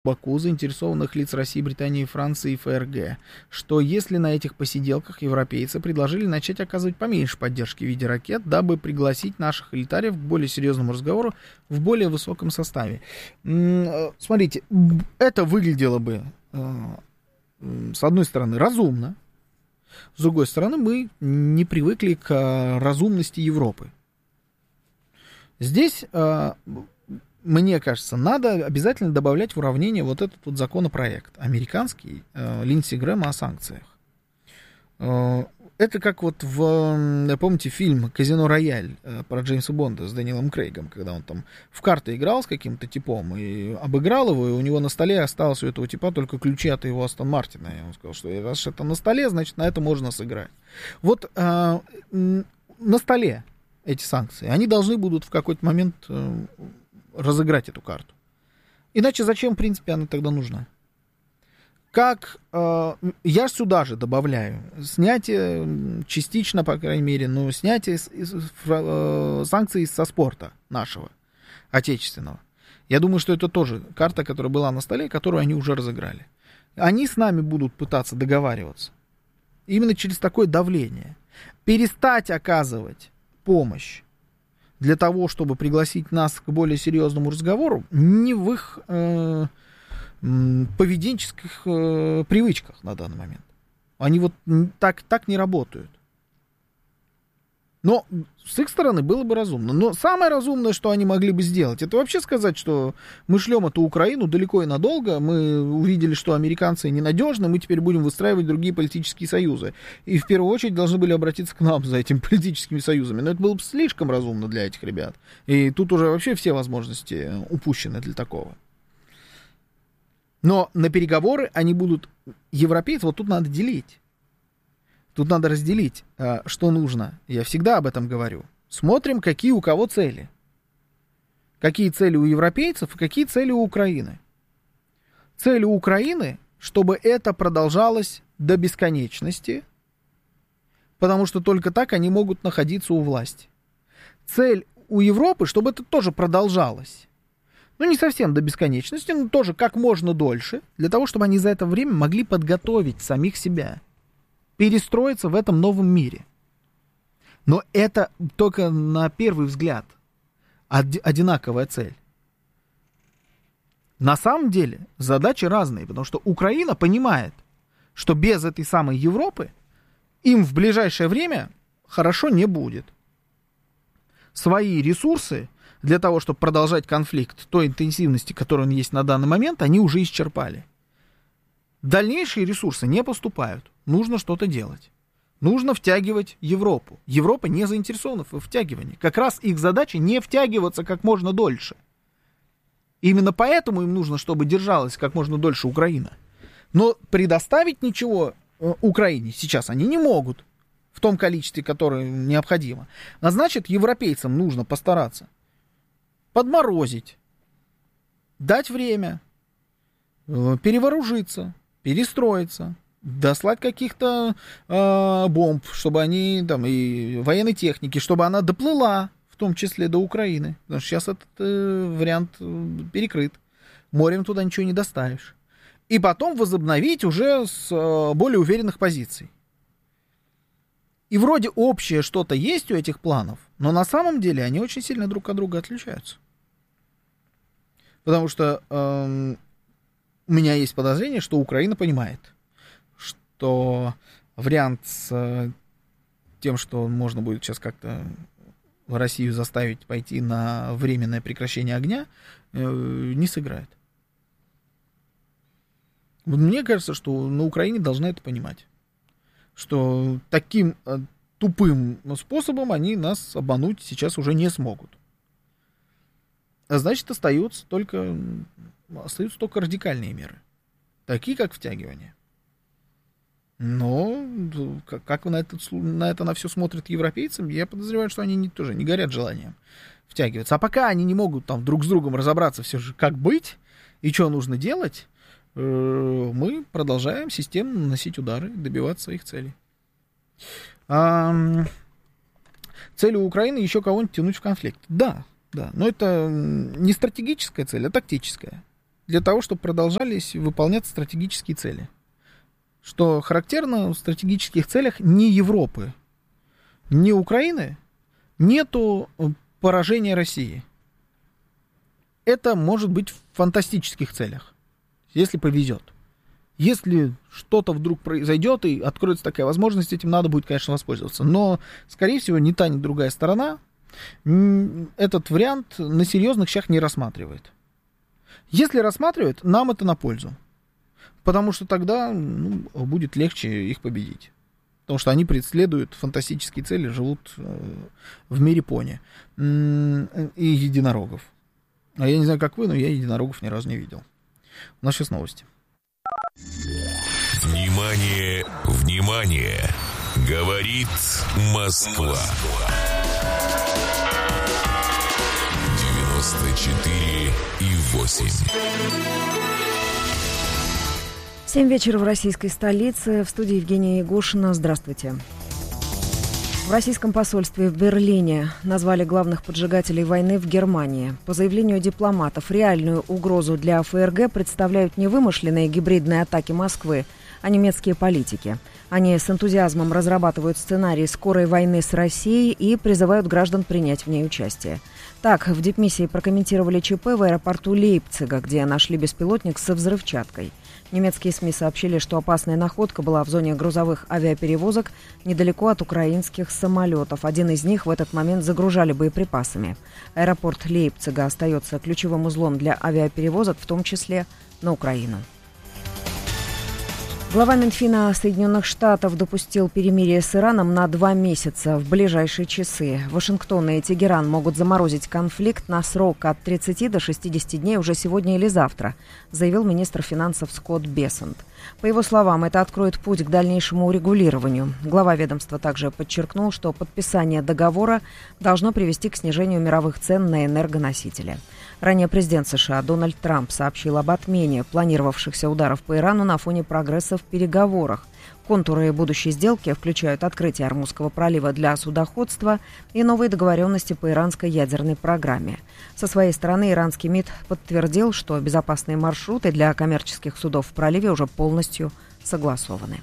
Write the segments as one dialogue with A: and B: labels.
A: Баку, заинтересованных лиц России, Британии, Франции и ФРГ, что если на этих посиделках европейцы предложили начать оказывать поменьше поддержки в виде ракет, дабы пригласить наших элитариев к более серьезному разговору в более высоком составе. Смотрите, это выглядело бы, с одной стороны, разумно, с другой стороны, мы не привыкли к разумности Европы. Здесь... Мне кажется, надо обязательно добавлять в уравнение вот этот вот законопроект американский Линдси Грэма о санкциях. Это как вот помните, фильм «Казино Рояль» про Джеймса Бонда с Дэниелом Крейгом, когда он там в карты играл с каким-то типом и обыграл его, и у него на столе осталось у этого типа только ключи от его Астон Мартина. И он сказал, что раз это на столе, значит, на это можно сыграть. Вот на столе эти санкции, они должны будут в какой-то момент... разыграть эту карту. Иначе зачем, в принципе, она тогда нужна? Как я сюда же добавляю снятие, частично, по крайней мере, но снятие санкций со спорта нашего, отечественного. Я думаю, что это тоже карта, которая была на столе, которую они уже разыграли. Они с нами будут пытаться договариваться. Именно через такое давление. Перестать оказывать помощь для того, чтобы пригласить нас к более серьезному разговору, не в их поведенческих привычках на данный момент. Они вот так не работают. Но с их стороны было бы разумно. Но самое разумное, что они могли бы сделать, это вообще сказать, что мы шлем эту Украину далеко и надолго, мы увидели, что американцы ненадежны, мы теперь будем выстраивать другие политические союзы. И в первую очередь должны были обратиться к нам за этими политическими союзами. Но это было бы слишком разумно для этих ребят. И тут уже вообще все возможности упущены для такого. Но на переговоры они будут европейцы, вот тут надо делить. Тут надо разделить, что нужно. Я всегда об этом говорю. Смотрим, какие у кого цели. Какие цели у европейцев и какие цели у Украины. Цель у Украины, чтобы это продолжалось до бесконечности, потому что только так они могут находиться у власти. Цель у Европы, чтобы это тоже продолжалось. Ну, не совсем до бесконечности, но тоже как можно дольше, для того, чтобы они за это время могли подготовить самих себя. Перестроиться в этом новом мире. Но это только на первый взгляд одинаковая цель. На самом деле задачи разные, потому что Украина понимает, что без этой самой Европы им в ближайшее время хорошо не будет. Свои ресурсы для того, чтобы продолжать конфликт той интенсивности, которой он есть на данный момент, они уже исчерпали. Дальнейшие ресурсы не поступают. Нужно что-то делать. Нужно втягивать Европу. Европа не заинтересована в втягивании. Как раз их задача не втягиваться как можно дольше. Именно поэтому им нужно, чтобы держалась как можно дольше Украина. Но предоставить ничего Украине сейчас они не могут в том количестве, которое необходимо. А значит, европейцам нужно постараться подморозить, дать время, перевооружиться, перестроиться, дослать каких-то бомб, чтобы они там и военной техники, чтобы она доплыла, в том числе до Украины. Потому что сейчас этот вариант перекрыт. Морем туда ничего не доставишь. И потом возобновить уже с более уверенных позиций. И вроде общее что-то есть у этих планов, но на самом деле они очень сильно друг от друга отличаются. Потому что у меня есть подозрение, что Украина понимает, что вариант с тем, что можно будет сейчас как-то Россию заставить пойти на временное прекращение огня, не сыграет. Вот мне кажется, что на Украине должны это понимать. Что таким тупым способом они нас обмануть сейчас уже не смогут. А значит, остаются только радикальные меры. Такие, как втягивание. Но как на это все смотрят европейцы, я подозреваю, что они тоже не горят желанием втягиваться. А пока они не могут там друг с другом разобраться все же, как быть и что нужно делать, мы продолжаем системно наносить удары, добиваться своих целей. Цель у Украины еще кого-нибудь тянуть в конфликт. Да, но это не стратегическая цель, а тактическая. для того, чтобы продолжались выполняться стратегические цели. Что характерно, в стратегических целях ни Европы, ни Украины нету поражения России. Это может быть в фантастических целях, если повезет. Если что-то вдруг произойдет и откроется такая возможность, этим надо будет, конечно, воспользоваться. Но, скорее всего, ни та, ни другая сторона этот вариант на серьезных щах не рассматривает. Если рассматривает, нам это на пользу. Потому что тогда будет легче их победить. Потому что они преследуют фантастические цели, живут в мире пони и единорогов. А я не знаю, как вы, но я единорогов ни разу не видел. У нас сейчас новости.
B: Внимание, внимание! Говорит Москва. 94,8.
C: 7 вечера в российской столице. В студии Евгения Ягушина. Здравствуйте. В российском посольстве в Берлине назвали главных поджигателей войны в Германии. По заявлению дипломатов, реальную угрозу для ФРГ представляют не вымышленные гибридные атаки Москвы, а немецкие политики. Они с энтузиазмом разрабатывают сценарий скорой войны с Россией и призывают граждан принять в ней участие. Так, в дипмиссии прокомментировали ЧП в аэропорту Лейпцига, где нашли беспилотник со взрывчаткой. Немецкие СМИ сообщили, что опасная находка была в зоне грузовых авиаперевозок недалеко от украинских самолетов. Один из них в этот момент загружали боеприпасами. Аэропорт Лейпцига остается ключевым узлом для авиаперевозок, в том числе на Украину. Глава Минфина Соединенных Штатов допустил перемирие с Ираном на 2 месяца в ближайшие часы. Вашингтон и Тегеран могут заморозить конфликт на срок от 30 до 60 дней уже сегодня или завтра, заявил министр финансов Скотт Бессент. По его словам, это откроет путь к дальнейшему урегулированию. Глава ведомства также подчеркнул, что подписание договора должно привести к снижению мировых цен на энергоносители. Ранее президент США Дональд Трамп сообщил об отмене планировавшихся ударов по Ирану на фоне прогресса в переговорах. Контуры будущей сделки включают открытие Ормузского пролива для судоходства и новые договоренности по иранской ядерной программе. Со своей стороны иранский МИД подтвердил, что безопасные маршруты для коммерческих судов в проливе уже полностью согласованы.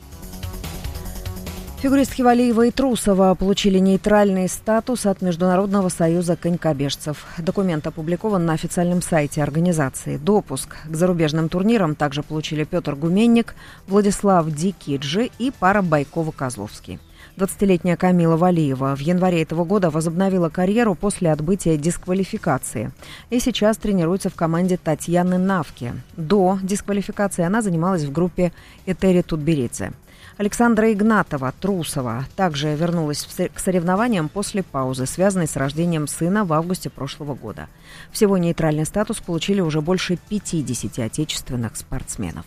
C: Фигуристки Валиева и Трусова получили нейтральный статус от Международного союза конькобежцев. Документ опубликован на официальном сайте организации. Допуск к зарубежным турнирам также получили Петр Гуменник, Владислав Дикиджи и пара Байкова-Козловский. 20-летняя Камила Валиева в январе этого года возобновила карьеру после отбытия дисквалификации. И сейчас тренируется в команде Татьяны Навки. До дисквалификации она занималась в группе Этери Тутберидзе. Александра Игнатова, Трусова, также вернулась к соревнованиям после паузы, связанной с рождением сына в августе прошлого года. Всего нейтральный статус получили уже больше 50 отечественных спортсменов.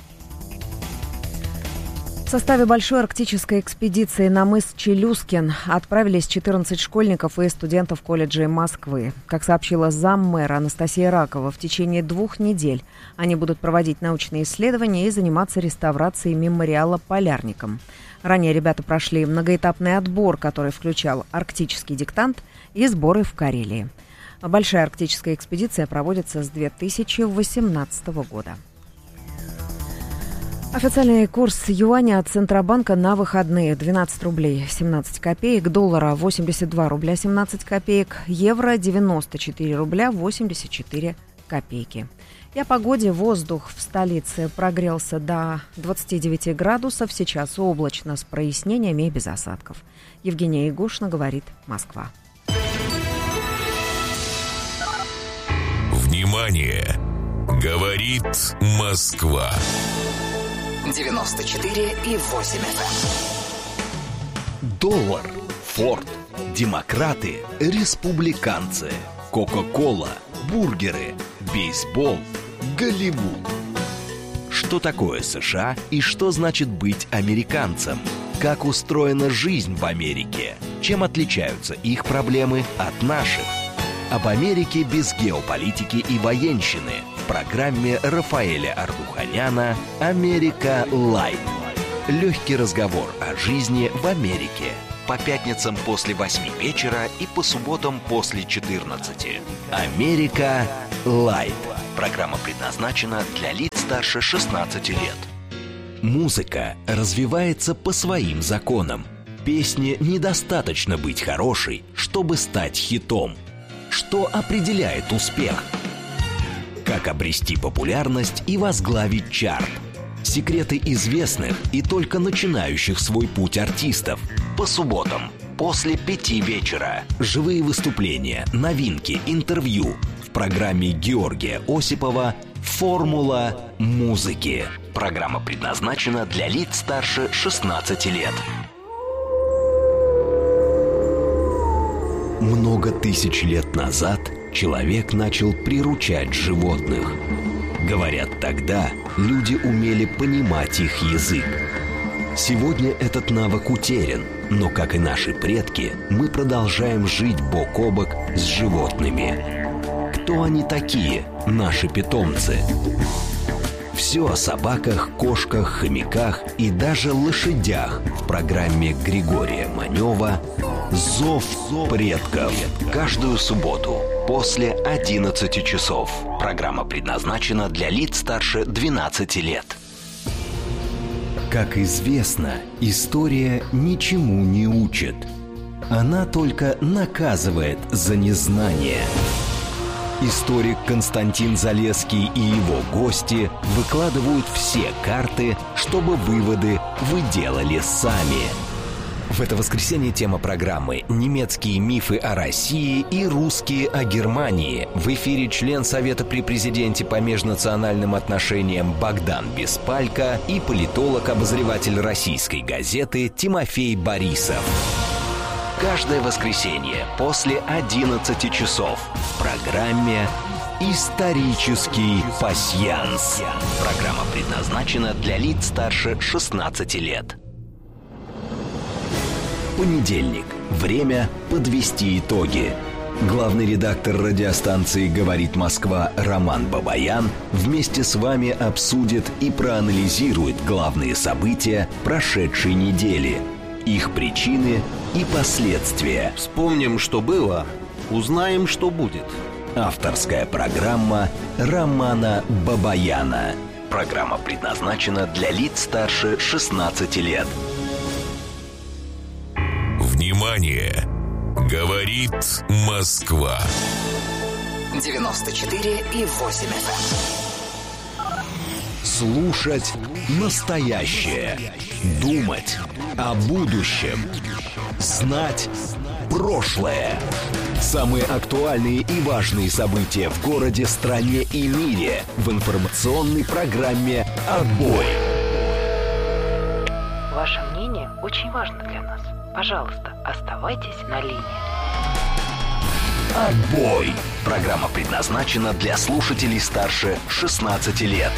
C: В составе большой арктической экспедиции на мыс Челюскин отправились 14 школьников и студентов колледжей Москвы. Как сообщила заммэра Анастасия Ракова, в течение 2 недель они будут проводить научные исследования и заниматься реставрацией мемориала полярникам. Ранее ребята прошли многоэтапный отбор, который включал арктический диктант и сборы в Карелии. Большая арктическая экспедиция проводится с 2018 года. Официальный курс юаня от Центробанка на выходные 12 рублей 17 копеек, доллара 82 рубля 17 копеек, евро 94 рубля 84 копейки. И о погоде. Воздух в столице прогрелся до 29 градусов, сейчас облачно с прояснениями и без осадков. Евгения Ягушина, говорит Москва.
B: Внимание! Говорит Москва.
D: 94,8 FM.
E: Доллар, Форд, демократы, республиканцы, Кока-кола, бургеры, бейсбол, Голливуд. Что такое США и что значит быть американцем? Как устроена жизнь в Америке? Чем отличаются их проблемы от наших? Об Америке без геополитики и военщины в программе Рафаэля Ардуханяна «Америка Лайт». Легкий разговор о жизни в Америке. По пятницам после 8 вечера и по субботам после 14. «Америка Лайт». Программа предназначена для лиц старше 16 лет. Музыка развивается по своим законам. Песне недостаточно быть хорошей, чтобы стать хитом. Что определяет успех? Как обрести популярность и возглавить чарт? Секреты известных и только начинающих свой путь артистов. По субботам после 5 вечера. Живые выступления, новинки, интервью. В программе Георгия Осипова «Формула музыки». Программа предназначена для лиц старше 16 лет. Много тысяч лет назад человек начал приручать животных. Говорят, тогда люди умели понимать их язык. Сегодня этот навык утерян, но, как и наши предки, мы продолжаем жить бок о бок с животными. Кто они такие, наши питомцы? Все о собаках, кошках, хомяках и даже лошадях в программе Григория Манева «Зов предков». Каждую субботу после 11 часов. Программа предназначена для лиц старше 12 лет. Как известно, история ничему не учит. Она только наказывает за незнание. Историк Константин Залесский и его гости выкладывают все карты, чтобы выводы вы делали сами. В это воскресенье тема программы «Немецкие мифы о России и русские о Германии». В эфире член Совета при президенте по межнациональным отношениям Богдан Беспалько и политолог-обозреватель российской газеты Тимофей Борисов. Каждое воскресенье после 11 часов в программе «Исторический пасьянс». Программа предназначена для лиц старше 16 лет. Понедельник. Время подвести итоги. Главный редактор радиостанции «Говорит Москва» Роман Бабаян вместе с вами обсудит и проанализирует главные события прошедшей недели, их причины и последствия.
F: Вспомним, что было, узнаем, что будет.
E: Авторская программа Романа Бабаяна. Программа предназначена для лиц старше 16 лет.
B: Внимание! Говорит Москва.
D: 94,8 FM.
E: Слушать настоящее. Думать о будущем. Знать прошлое. Самые актуальные и важные события в городе, стране и мире в информационной программе «Отбой».
G: Ваше мнение очень важно для нас. Пожалуйста, оставайтесь на линии.
E: «Отбой». Программа предназначена для слушателей старше 16 лет.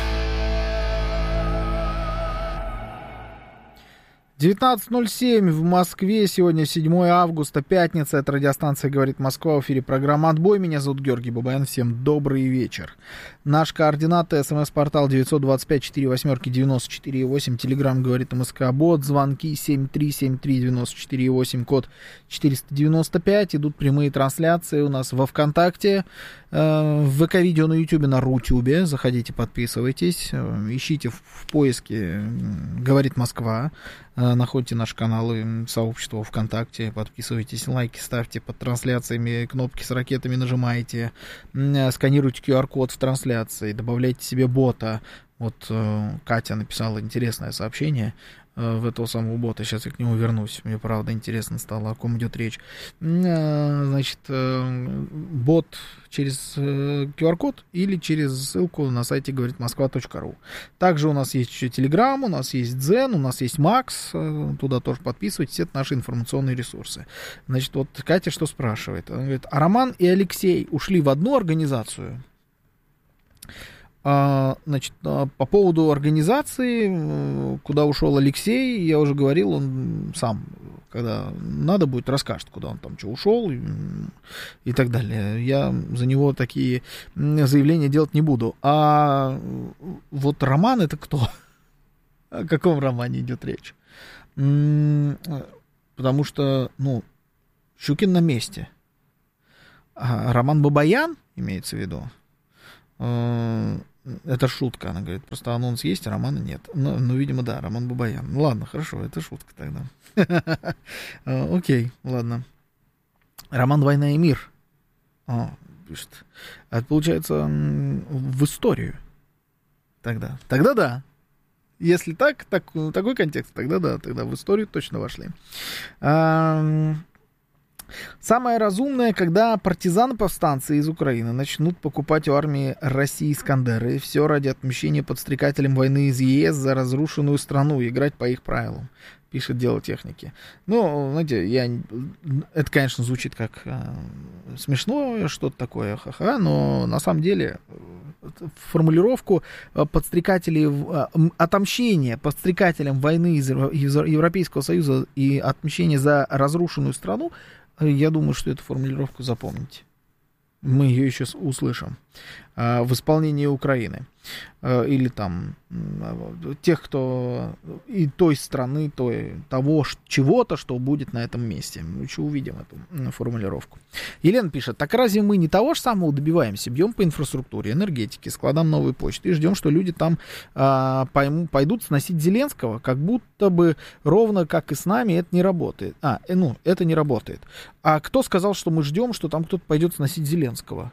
A: 19:07 в Москве. Сегодня 7 августа, пятница. Это радиостанция «Говорит Москва». В эфире программа «Отбой». Меня зовут Георгий Бабаян. Всем добрый вечер. Наш координаты: СМС-портал 925-48-94-8. Телеграм «Говорит МСК». Бот. Звонки 7373-94-8. Код 495. Идут прямые трансляции у нас во ВКонтакте, в ВК-видео на Ютубе, на Рутюбе. Заходите, подписывайтесь. Ищите в поиске «Говорит Москва». Находите наши каналы, сообщество ВКонтакте, подписывайтесь, лайки ставьте под трансляциями, кнопки с ракетами нажимайте, сканируйте QR-код в трансляции, добавляйте себе бота. Вот Катя написала интересное сообщение в этого самого бота. Сейчас я к нему вернусь. Мне, правда, интересно стало, о ком идет речь. Значит, бот через QR-код или через ссылку на сайте говоритмосква.ру. Также у нас есть еще Telegram, у нас есть Дзен, у нас есть Макс. Туда тоже подписывайтесь. Это наши информационные ресурсы. Значит, вот Катя что спрашивает? Она говорит, а Роман и Алексей ушли в одну организацию? Значит, по поводу организации, куда ушел Алексей, я уже говорил, он сам, когда надо будет, расскажет, куда он там что ушел и так далее. Я за него такие заявления делать не буду. А вот Роман — это кто? О каком романе идет речь? Потому что, Щукин на месте. А Роман Бабаян, имеется в виду, Это шутка, она говорит. Просто анонс есть, а романа нет. Ну, видимо, да, Роман Бабаян. Ну, ладно, хорошо, это шутка тогда. Окей, ладно. Роман «Война и мир». Пишет. Это получается в историю. Тогда да. Если такой контекст, тогда да, тогда в историю точно вошли. Самое разумное, когда партизаны-повстанцы из Украины начнут покупать у армии России «Искандеры», и все ради отмщения подстрекателям войны из ЕС за разрушенную страну, играть по их правилам, пишет «Дело техники». Ну, знаете, это, конечно, звучит как смешно, что-то такое, ха-ха, но на самом деле формулировку подстрекателей, отомщения подстрекателям войны из Европейского Союза и отмщения за разрушенную страну, я думаю, что эту формулировку запомните. Мы ее еще услышим в исполнении Украины. Или там тех, кто и той страны, того чего-то, что будет на этом месте. Мы еще увидим эту формулировку. Елена пишет: так разве мы не того же самого добиваемся? Бьем по инфраструктуре, энергетике, складам новой почты и ждем, что люди там пойдут сносить Зеленского, как будто бы ровно как и с нами это не работает. Это не работает. А кто сказал, что мы ждем, что там кто-то пойдет сносить Зеленского?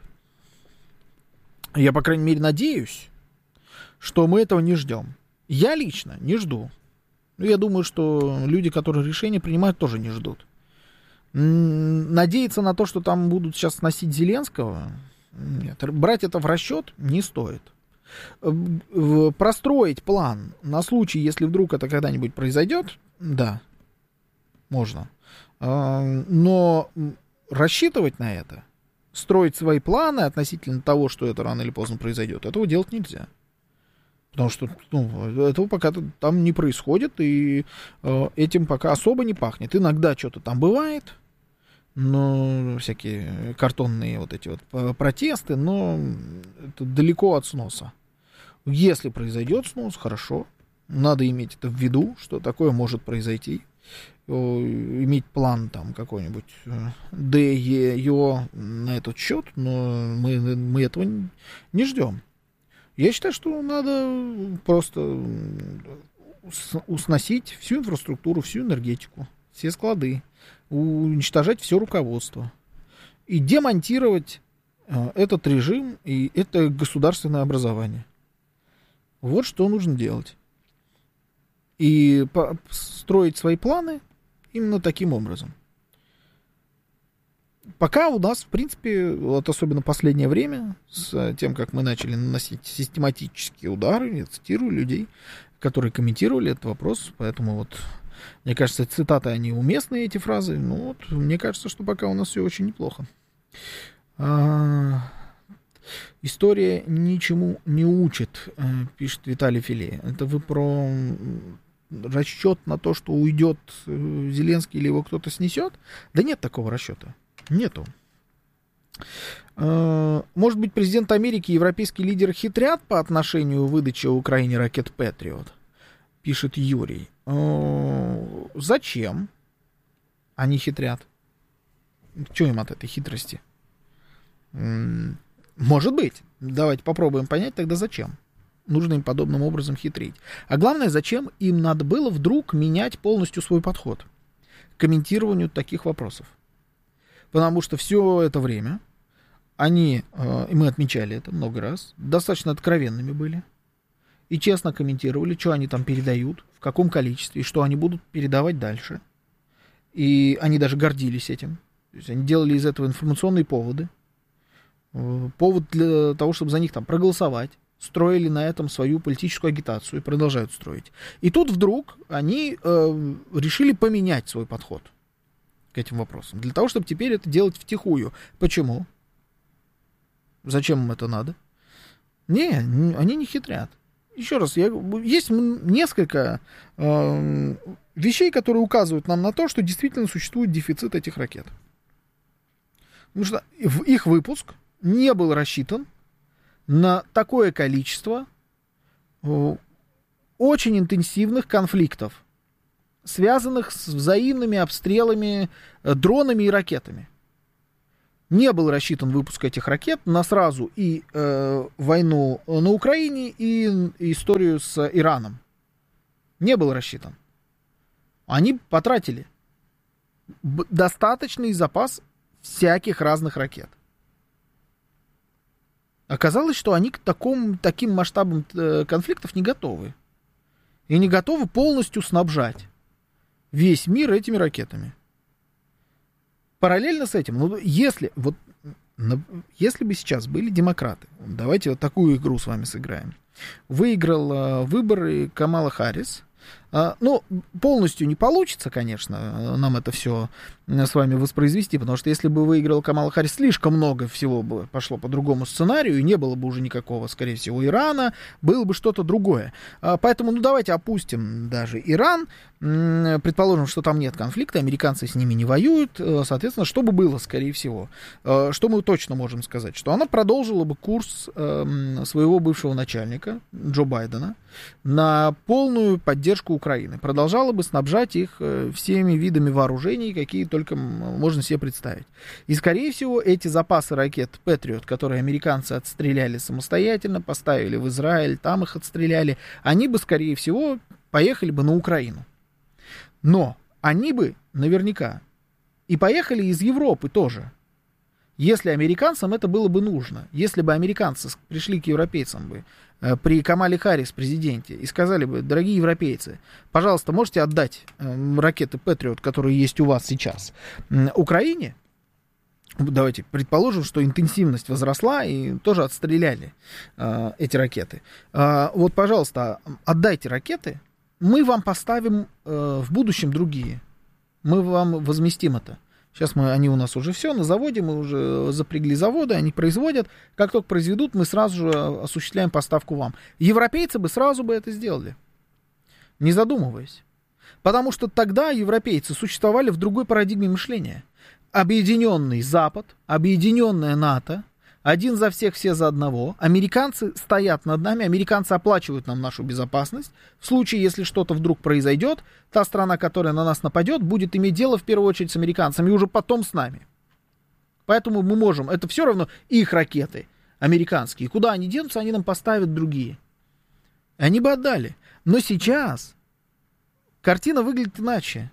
A: Я, по крайней мере, надеюсь, что мы этого не ждем. Я лично не жду. Я думаю, что люди, которые решения принимают, тоже не ждут. Надеяться на то, что там будут сейчас сносить Зеленского, нет. Брать это в расчет не стоит. Простроить план на случай, если вдруг это когда-нибудь произойдет, да, можно. Но рассчитывать на это, строить свои планы относительно того, что это рано или поздно произойдет, этого делать нельзя. Потому что этого пока там не происходит, и этим пока особо не пахнет. Иногда что-то там бывает, но всякие картонные вот эти вот протесты, но это далеко от сноса. Если произойдет снос, хорошо. Надо иметь это в виду, что такое может произойти. Иметь план там какой-нибудь Д, Е, Ё на этот счет, но мы этого не ждем. Я считаю, что надо просто сносить всю инфраструктуру, всю энергетику, все склады, уничтожать все руководство и демонтировать этот режим и это государственное образование. Вот что нужно делать. И строить свои планы именно таким образом. Пока у нас, в принципе, вот особенно последнее время, с тем, как мы начали наносить систематические удары, я цитирую людей, которые комментировали этот вопрос, поэтому вот, мне кажется, цитаты, они уместные, эти фразы, но вот, мне кажется, что пока у нас все очень неплохо. История ничему не учит, пишет Виталий Филе. Это вы про расчет на то, что уйдет Зеленский или его кто-то снесет? Да нет такого расчета. Нету. Может быть, президент Америки и европейские лидеры хитрят по отношению к выдаче Украине ракет Патриот? Пишет Юрий. Зачем они хитрят? Что им от этой хитрости? Может быть. Давайте попробуем понять тогда, зачем нужно им подобным образом хитрить. А главное, зачем им надо было вдруг менять полностью свой подход к комментированию таких вопросов. Потому что все это время они, и мы отмечали это много раз, достаточно откровенными были и честно комментировали, что они там передают, в каком количестве, и что они будут передавать дальше. И они даже гордились этим. То есть они делали из этого информационные поводы. Повод для того, чтобы за них там проголосовать. Строили на этом свою политическую агитацию и продолжают строить. И тут вдруг они решили поменять свой подход к этим вопросам. Для того, чтобы теперь это делать втихую. Почему? Зачем им это надо? Не, они не хитрят. Еще раз, есть несколько вещей, которые указывают нам на то, что действительно существует дефицит этих ракет. Потому что их выпуск не был рассчитан на такое количество очень интенсивных конфликтов, связанных с взаимными обстрелами дронами и ракетами. Не был рассчитан выпуск этих ракет на сразу и войну на Украине, и историю с Ираном. Не был рассчитан. Они потратили достаточный запас всяких разных ракет. Оказалось, что они к таким масштабам конфликтов не готовы. И не готовы полностью снабжать весь мир этими ракетами. Параллельно с этим, если бы сейчас были демократы, давайте вот такую игру с вами сыграем. Выиграл выборы Камала Харрис. Полностью не получится, конечно, нам это все с вами воспроизвести, потому что если бы выиграл Камала Харрис, слишком много всего бы пошло по другому сценарию, и не было бы уже никакого, скорее всего, Ирана, было бы что-то другое. Поэтому, давайте опустим даже Иран, предположим, что там нет конфликта, американцы с ними не воюют, соответственно, что бы было, скорее всего? Что мы точно можем сказать? Что она продолжила бы курс своего бывшего начальника, Джо Байдена, на полную поддержку Украины, продолжала бы снабжать их всеми видами вооружений, какие только можно себе представить. И, скорее всего, эти запасы ракет Патриот, которые американцы отстреляли самостоятельно, поставили в Израиль, там их отстреляли, они бы, скорее всего, поехали бы на Украину. Но они бы наверняка и поехали из Европы тоже, если американцам это было бы нужно. Если бы американцы пришли к европейцам бы при Камале Харрис, президенте, и сказали бы: дорогие европейцы, пожалуйста, можете отдать ракеты Патриот, которые есть у вас сейчас, Украине? Давайте предположим, что интенсивность возросла и тоже отстреляли эти ракеты. Вот, пожалуйста, отдайте ракеты, мы вам поставим в будущем другие. Мы вам возместим это. Сейчас они у нас уже все на заводе, мы уже запрягли заводы, они производят. Как только произведут, мы сразу же осуществляем поставку вам. Европейцы бы сразу бы это сделали, не задумываясь. Потому что тогда европейцы существовали в другой парадигме мышления. Объединенный Запад, объединенная НАТО, один за всех, все за одного. Американцы стоят над нами, американцы оплачивают нам нашу безопасность. В случае, если что-то вдруг произойдет, та страна, которая на нас нападет, будет иметь дело в первую очередь с американцами, и уже потом с нами. Поэтому мы можем, это все равно их ракеты, американские. Куда они денутся, они нам поставят другие. Они бы отдали. Но сейчас картина выглядит иначе.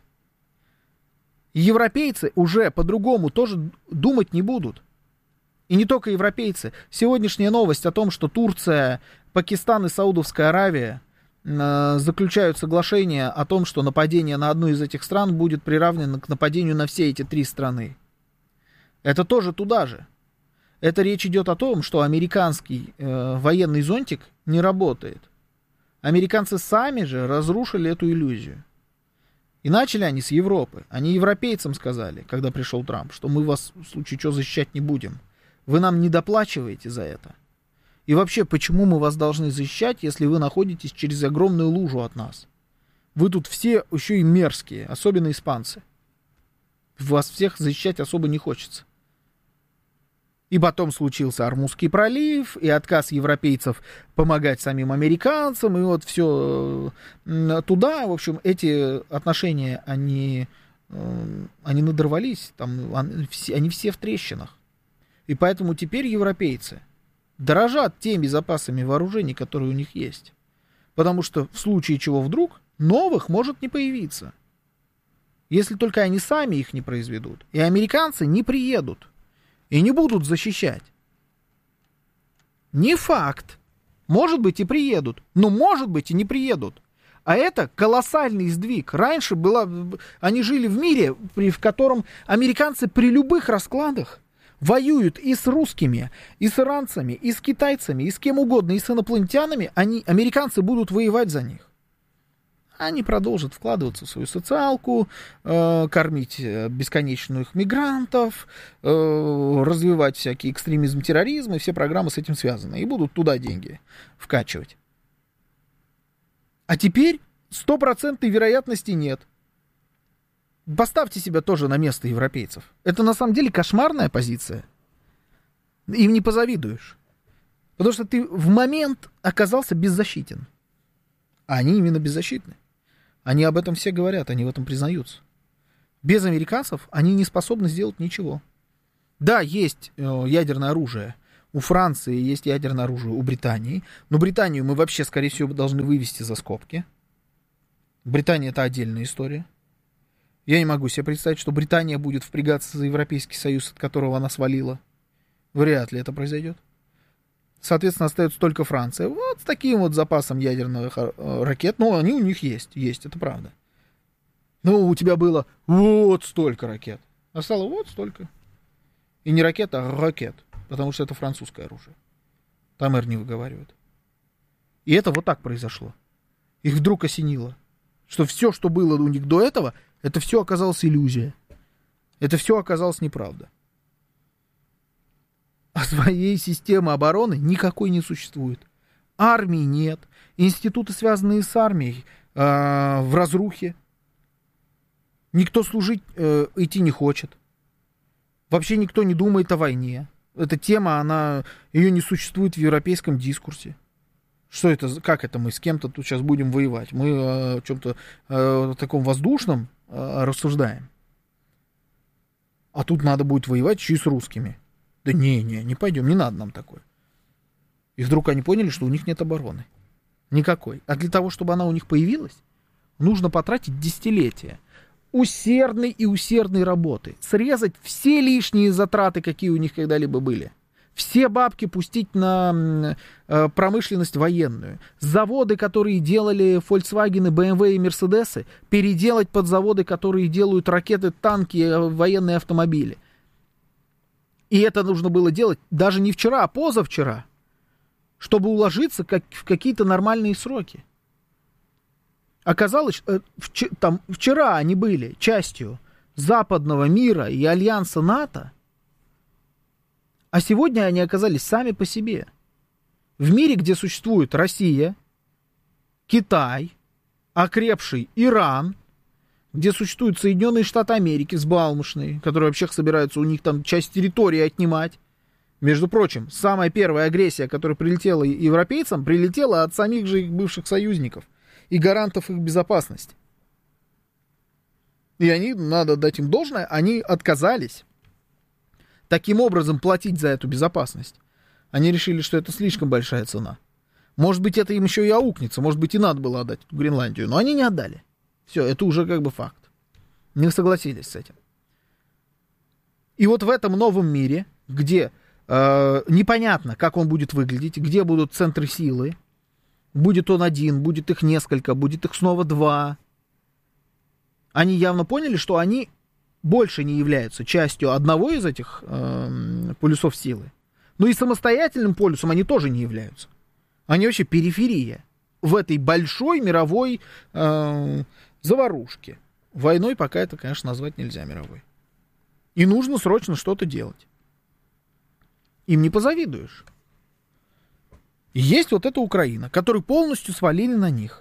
A: Европейцы уже по-другому тоже думать не будут. И не только европейцы. Сегодняшняя новость о том, что Турция, Пакистан и Саудовская Аравия заключают соглашение о том, что нападение на одну из этих стран будет приравнено к нападению на все эти три страны. Это тоже туда же. Это речь идет о том, что американский военный зонтик не работает. Американцы сами же разрушили эту иллюзию. И начали они с Европы. Они европейцам сказали, когда пришел Трамп, что мы вас в случае чего защищать не будем. Вы нам не доплачиваете за это. И вообще, почему мы вас должны защищать, если вы находитесь через огромную лужу от нас? Вы тут все еще и мерзкие, особенно испанцы. Вас всех защищать особо не хочется. И потом случился Ормузский пролив, и отказ европейцев помогать самим американцам, и вот все туда. В общем, эти отношения, они надорвались, там, они все в трещинах. И поэтому теперь европейцы дорожат теми запасами вооружений, которые у них есть. Потому что в случае чего вдруг новых может не появиться. Если только они сами их не произведут. И американцы не приедут. И не будут защищать. Не факт. Может быть и приедут. Но может быть и не приедут. А это колоссальный сдвиг. Раньше они жили в мире, в котором американцы при любых раскладах воюют и с русскими, и с иранцами, и с китайцами, и с кем угодно, и с инопланетянами. Американцы будут воевать за них. Они продолжат вкладываться в свою социалку, кормить бесконечных мигрантов, развивать всякий экстремизм, терроризм, и все программы с этим связаны. И будут туда деньги вкачивать. А теперь 100% вероятности нет. Поставьте себя тоже на место европейцев. Это на самом деле кошмарная позиция. Им не позавидуешь. Потому что ты в момент оказался беззащитен. А они именно беззащитны. Они об этом все говорят, они в этом признаются. Без американцев они не способны сделать ничего. Да, есть ядерное оружие. У Франции есть ядерное оружие, у Британии. Но Британию мы вообще, скорее всего, должны вывести за скобки. Британия — это отдельная история. Я не могу себе представить, что Британия будет впрягаться за Европейский Союз, от которого она свалила. Вряд ли это произойдет. Соответственно, остается только Франция. Вот с таким вот запасом ядерных ракет. Ну, они у них есть, это правда. Ну, у тебя было вот столько ракет. А стало вот столько. И не ракет, а ракет. Потому что это французское оружие. Там «Р» не выговаривают. И это вот так произошло. Их вдруг осенило. Что все, что было у них до этого, это все оказалось иллюзия. Это все оказалось неправда. А своей системы обороны никакой не существует. Армии нет. Институты, связанные с армией, в разрухе. Никто служить идти не хочет. Вообще никто не думает о войне. Эта тема, ее не существует в европейском дискурсе. Что это, как это мы с кем-то тут сейчас будем воевать? Мы о чем-то таком воздушном рассуждаем. А тут надо будет воевать еще и с русскими. Да не пойдем, не надо нам такое. И вдруг они поняли, что у них нет обороны. Никакой. А для того, чтобы она у них появилась, нужно потратить десятилетия усердной работы. Срезать все лишние затраты, какие у них когда-либо были. Все бабки пустить на промышленность военную. Заводы, которые делали Volkswagen, BMW и Mercedes, переделать под заводы, которые делают ракеты, танки, военные автомобили. И это нужно было делать даже не вчера, а позавчера, чтобы уложиться в какие-то нормальные сроки. Оказалось, вчера они были частью западного мира и альянса НАТО, а сегодня они оказались сами по себе. В мире, где существует Россия, Китай, окрепший Иран, где существуют Соединенные Штаты Америки взбалмошные, которые вообще собираются у них там часть территории отнимать. Между прочим, самая первая агрессия, которая прилетела европейцам, прилетела от самих же их бывших союзников и гарантов их безопасности. И они, надо дать им должное, они отказались таким образом платить за эту безопасность. Они решили, что это слишком большая цена. Может быть, это им еще и аукнется, может быть, и надо было отдать эту Гренландию, но они не отдали. Все, это уже как бы факт. Не согласились с этим. И вот в этом новом мире, где непонятно, как он будет выглядеть, где будут центры силы, будет он один, будет их несколько, будет их снова два, они явно поняли, что они больше не являются частью одного из этих полюсов силы. Но и самостоятельным полюсом они тоже не являются. Они вообще периферия в этой большой мировой заварушке. Войной пока это, конечно, назвать нельзя мировой. И нужно срочно что-то делать. Им не позавидуешь. И есть вот эта Украина, которую полностью свалили на них.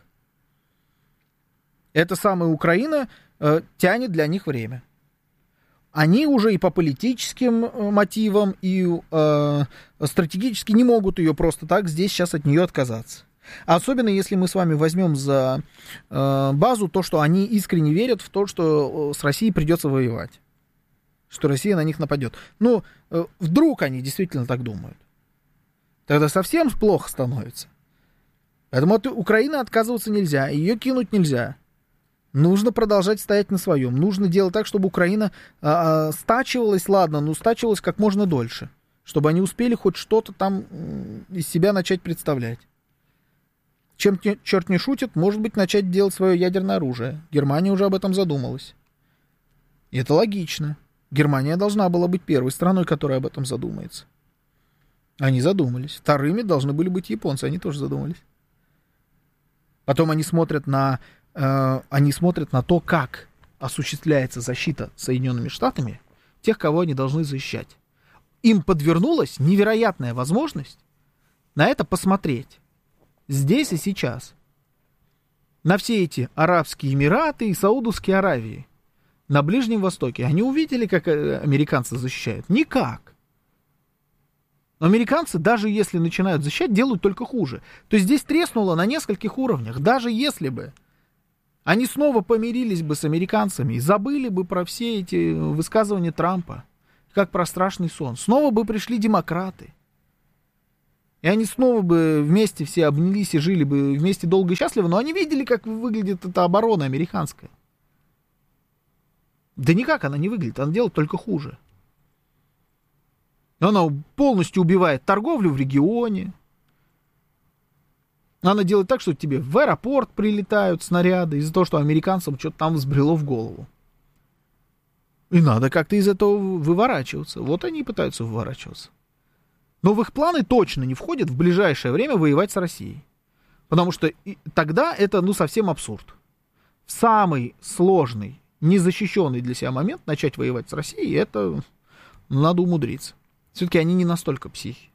A: Эта самая Украина тянет для них время. Они уже и по политическим мотивам, и стратегически не могут ее просто так здесь сейчас от нее отказаться. Особенно если мы с вами возьмем за базу то, что они искренне верят в то, что с Россией придется воевать. Что Россия на них нападет. Ну, вдруг они действительно так думают. Тогда совсем плохо становится. Поэтому от Украины отказываться нельзя, ее кинуть нельзя. Нужно продолжать стоять на своем. Нужно делать так, чтобы Украина стачивалась, ладно, но стачивалась как можно дольше. Чтобы они успели хоть что-то там из себя начать представлять. Чем черт не шутит, может быть, начать делать свое ядерное оружие. Германия уже об этом задумалась. И это логично. Германия должна была быть первой страной, которая об этом задумается. Они задумались. Вторыми должны были быть японцы, они тоже задумались. Потом они смотрят на то, как осуществляется защита Соединенными Штатами тех, кого они должны защищать. Им подвернулась невероятная возможность на это посмотреть. Здесь и сейчас. На все эти Арабские Эмираты и Саудовские Аравии. На Ближнем Востоке. Они увидели, как американцы защищают? Никак. Но американцы, даже если начинают защищать, делают только хуже. То есть здесь треснуло на нескольких уровнях. Даже если бы они снова помирились бы с американцами и забыли бы про все эти высказывания Трампа, как про страшный сон. Снова бы пришли демократы. И они снова бы вместе все обнялись и жили бы вместе долго и счастливо, но они видели, как выглядит эта оборона американская. Да никак она не выглядит, она делает только хуже. Она полностью убивает торговлю в регионе. Она делает так, что тебе в аэропорт прилетают снаряды из-за того, что американцам что-то там взбрело в голову. И надо как-то из этого выворачиваться. Вот они и пытаются выворачиваться. Но в их планы точно не входит в ближайшее время воевать с Россией. Потому что тогда это, совсем абсурд. В самый сложный, незащищенный для себя момент начать воевать с Россией, это надо умудриться. Все-таки они не настолько психи.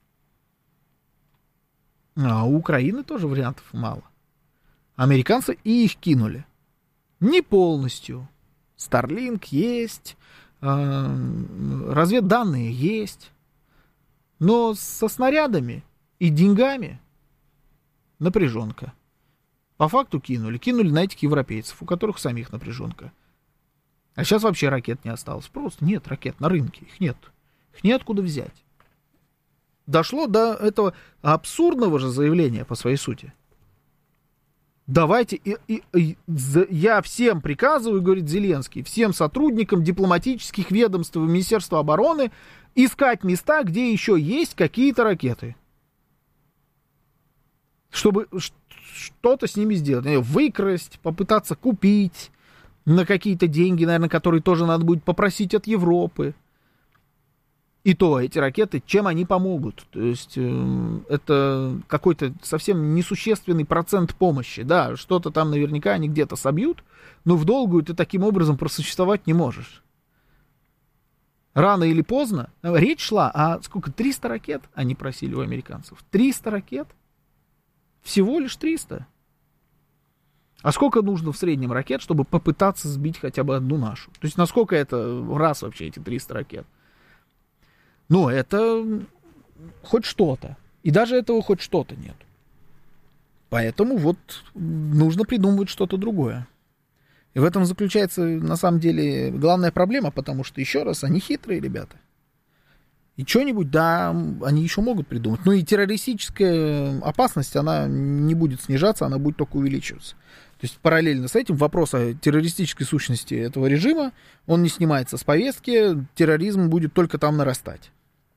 A: А у Украины тоже вариантов мало. Американцы и их кинули. Не полностью. Starlink есть, разведданные есть. Но со снарядами и деньгами напряженка. По факту кинули. Кинули на этих европейцев, у которых самих напряженка. А сейчас вообще ракет не осталось. Просто нет ракет на рынке. Их нет. Их неоткуда взять. Дошло до этого абсурдного же заявления по своей сути. Давайте, я всем приказываю, говорит Зеленский, всем сотрудникам дипломатических ведомств и Министерства обороны искать места, где еще есть какие-то ракеты. Чтобы что-то с ними сделать. Выкрасть, попытаться купить на какие-то деньги, наверное, которые тоже надо будет попросить от Европы. И то эти ракеты, чем они помогут? То есть это какой-то совсем несущественный процент помощи. Да, что-то там наверняка они где-то собьют, но в долгую ты таким образом просуществовать не можешь. Рано или поздно, речь шла о сколько? 300 ракет они просили у американцев. 300 ракет? Всего лишь 300. А сколько нужно в среднем ракет, чтобы попытаться сбить хотя бы одну нашу? То есть насколько это в раз вообще эти 300 ракет? Но это хоть что-то. И даже этого хоть что-то нет. Поэтому вот нужно придумывать что-то другое. И в этом заключается, на самом деле, главная проблема, потому что, еще раз, они хитрые ребята. И что-нибудь, да, они еще могут придумать. Но и террористическая опасность, она не будет снижаться, она будет только увеличиваться. То есть параллельно с этим вопрос о террористической сущности этого режима, он не снимается с повестки, терроризм будет только там нарастать.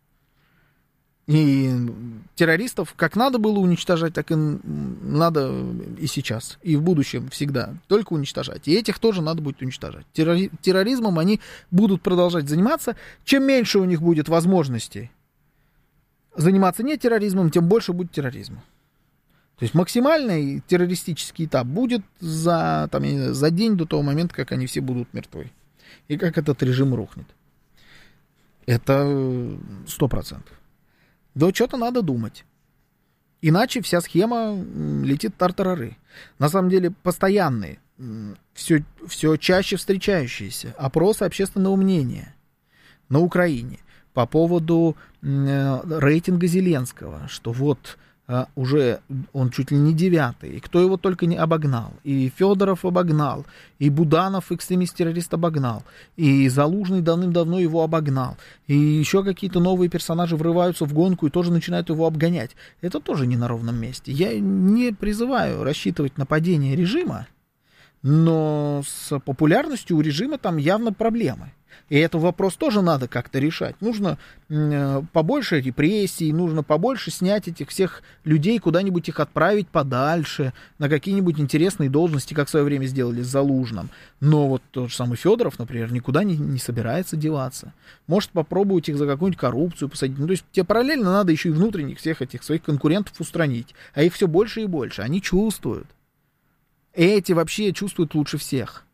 A: И террористов как надо было уничтожать, так и надо и сейчас, и в будущем всегда только уничтожать. И этих тоже надо будет уничтожать. Терроризмом они будут продолжать заниматься. Чем меньше у них будет возможностей заниматься не терроризмом, тем больше будет терроризма. То есть максимальный террористический этап будет за день до того момента, как они все будут мертвы. И как этот режим рухнет. Это 100%. Да что-то надо думать. Иначе вся схема летит тартарары. На самом деле постоянные, все чаще встречающиеся опросы общественного мнения на Украине по поводу рейтинга Зеленского, что вот уже он чуть ли не 9-й, и кто его только не обогнал. И Федоров обогнал, и Буданов, экстремист-террорист, обогнал, и Залужный давным-давно его обогнал, и еще какие-то новые персонажи врываются в гонку и тоже начинают его обгонять. Это тоже не на ровном месте. Я не призываю рассчитывать на падение режима, но с популярностью у режима там явно проблемы. И этот вопрос тоже надо как-то решать. Нужно побольше репрессий, нужно побольше снять этих всех людей, куда-нибудь их отправить подальше, на какие-нибудь интересные должности, как в свое время сделали с Залужным. Но вот тот же самый Федоров, например, никуда не собирается деваться. Может попробовать их за какую-нибудь коррупцию посадить. Ну, то есть тебе параллельно надо еще и внутренних всех этих своих конкурентов устранить. А их все больше и больше. Они чувствуют. Эти вообще чувствуют лучше всех.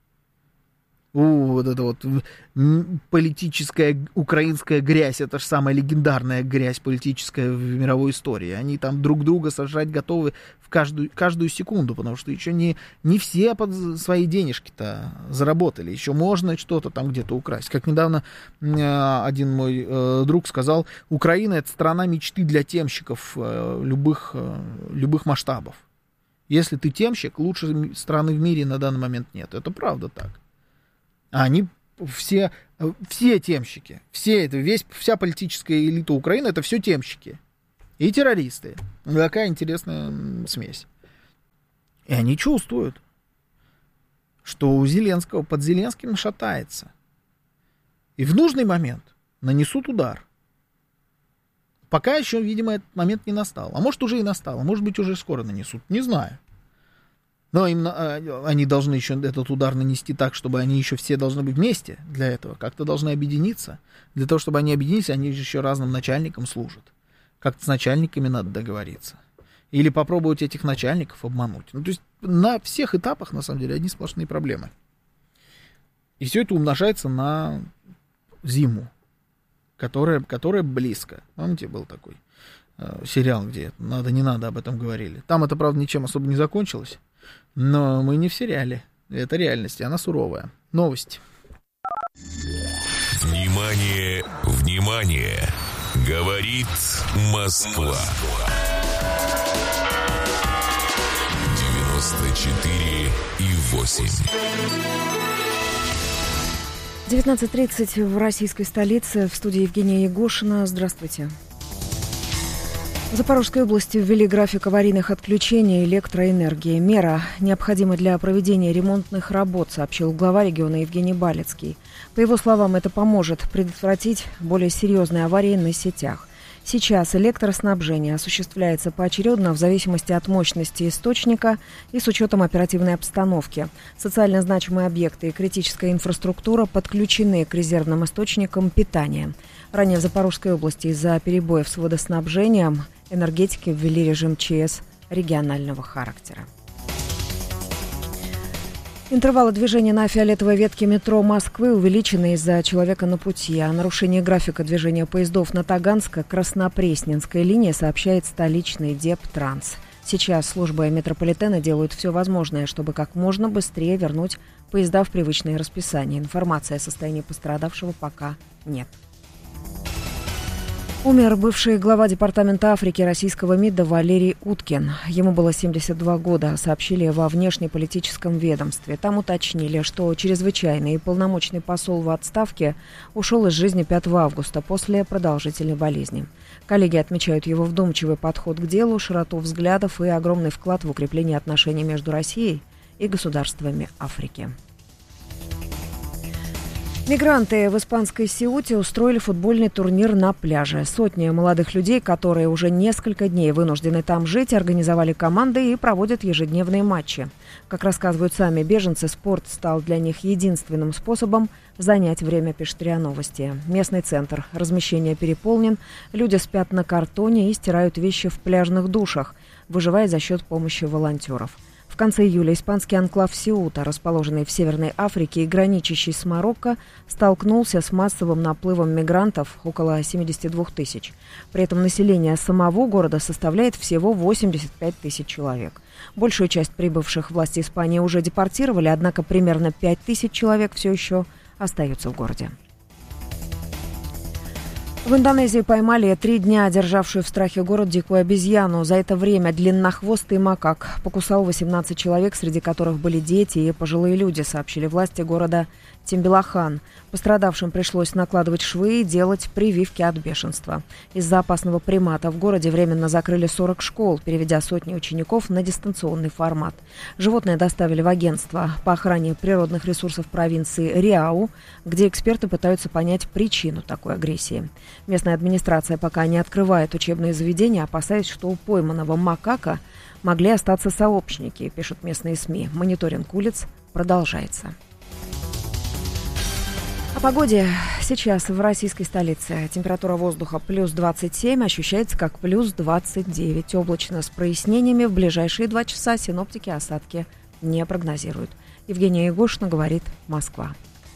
A: Вот это вот политическая украинская грязь, это же самая легендарная грязь политическая в мировой истории. Они там друг друга сожрать готовы в каждую секунду, потому что еще не все под свои денежки-то заработали. Еще можно что-то там где-то украсть. Как недавно один мой друг сказал, Украина — это страна мечты для темщиков любых масштабов. Если ты темщик, лучшей страны в мире на данный момент нет. Это правда так. А они все темщики, вся политическая элита Украины, это все темщики и террористы. Такая интересная смесь. И они чувствуют, что у Зеленского под Зеленским шатается. И в нужный момент нанесут удар. Пока еще, видимо, этот момент не настал. А может, уже и настал, а может быть, уже скоро нанесут. Не знаю. Но они должны еще этот удар нанести так, чтобы они еще все должны быть вместе для этого. Как-то должны объединиться. Для того, чтобы они объединились, они же еще разным начальникам служат. Как-то с начальниками надо договориться. Или попробовать этих начальников обмануть. Ну, то есть на всех этапах, на самом деле, одни сплошные проблемы. И все это умножается на зиму, которая близко. Помните, был такой сериал, где не надо об этом говорили. Там это, правда, ничем особо не закончилось. Но мы не в сериале. Это реальность, и она суровая. Новости.
B: Внимание, внимание! Говорит Москва. 94,8.
C: 19:30 в российской столице. В студии Евгения Егошина. Здравствуйте. В Запорожской области ввели график аварийных отключений электроэнергии. Мера необходима для проведения ремонтных работ, сообщил глава региона Евгений Балицкий. По его словам, это поможет предотвратить более серьезные аварии на сетях. Сейчас электроснабжение осуществляется поочередно в зависимости от мощности источника и с учетом оперативной обстановки. Социально значимые объекты и критическая инфраструктура подключены к резервным источникам питания. Ранее в Запорожской области из-за перебоев с водоснабжением энергетики ввели режим ЧС регионального характера. Интервалы движения на фиолетовой ветке метро Москвы увеличены из-за человека на пути. О нарушении графика движения поездов на Таганско-Краснопресненской линии сообщает столичный Дептранс. Сейчас службы метрополитена делают все возможное, чтобы как можно быстрее вернуть поезда в привычное расписание. Информации о состоянии пострадавшего пока нет. Умер бывший глава Департамента Африки российского МИДа Валерий Уткин. Ему было 72 года, сообщили во внешнеполитическом ведомстве. Там уточнили, что чрезвычайный и полномочный посол в отставке ушел из жизни 5 августа после продолжительной болезни. Коллеги отмечают его вдумчивый подход к делу, широту взглядов и огромный вклад в укрепление отношений между Россией и государствами Африки. Мигранты в испанской Сеуте устроили футбольный турнир на пляже. Сотни молодых людей, которые уже несколько дней вынуждены там жить, организовали команды и проводят ежедневные матчи. Как рассказывают сами беженцы, спорт стал для них единственным способом занять время, пишет РИА Новости. Местный центр размещения переполнен, люди спят на картоне и стирают вещи в пляжных душах, выживая за счет помощи волонтеров. В конце июля испанский анклав Сеута, расположенный в Северной Африке и граничащий с Марокко, столкнулся с массовым наплывом мигрантов, около 72 тысяч. При этом население самого города составляет всего 85 тысяч человек. Большую часть прибывших власти Испании уже депортировали, однако примерно 5 тысяч человек все еще остаются в городе. В Индонезии поймали 3 дня державшую в страхе город дикую обезьяну. За это время длиннохвостый макак покусал 18 человек, среди которых были дети и пожилые люди, сообщили власти города Тимбелахан. Пострадавшим пришлось накладывать швы и делать прививки от бешенства. Из-за опасного примата в городе временно закрыли 40 школ, переведя сотни учеников на дистанционный формат. Животное доставили в агентство по охране природных ресурсов провинции Риау, где эксперты пытаются понять причину такой агрессии. Местная администрация пока не открывает учебные заведения, опасаясь, что у пойманного макака могли остаться сообщники, пишут местные СМИ. Мониторинг улиц продолжается. О погоде сейчас в российской столице. Температура воздуха плюс 27, ощущается как плюс 29. Облачно с прояснениями. В ближайшие 2 часа синоптики осадки не прогнозируют. Евгения Егошина, говорит Москва.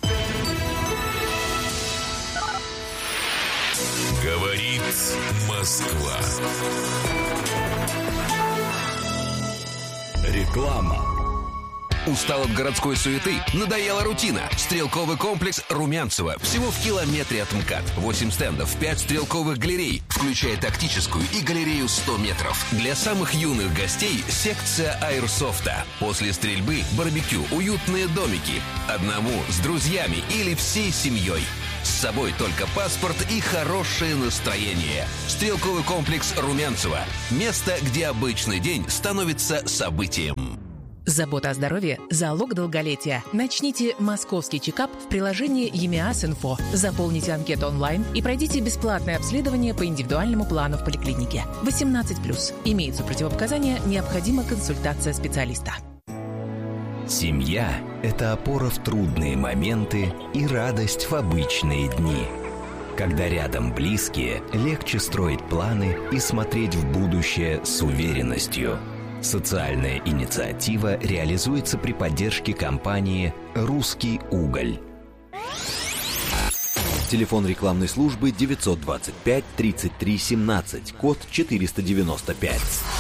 B: Говорит Москва.
E: Реклама. Устал от городской суеты? Надоела рутина? Стрелковый комплекс Румянцево. Всего в километре от МКАД. 8 стендов, 5 стрелковых галерей, включая тактическую и галерею 100 метров. Для самых юных гостей секция аэрсофта. После стрельбы барбекю, уютные домики. Одному, с друзьями или всей семьей. С собой только паспорт и хорошее настроение. Стрелковый комплекс Румянцево. Место, где обычный день становится событием.
H: Забота о здоровье – залог долголетия. Начните московский чекап в приложении ЕМИАС-Инфо. Заполните анкету онлайн и пройдите бесплатное обследование по индивидуальному плану в поликлинике. 18+. Имеются противопоказания, необходима консультация специалиста.
E: Семья – это опора в трудные моменты и радость в обычные дни. Когда рядом близкие, легче строить планы и смотреть в будущее с уверенностью. Социальная инициатива реализуется при поддержке компании «Русский уголь».
F: Телефон рекламной службы 925 33 17, код 495.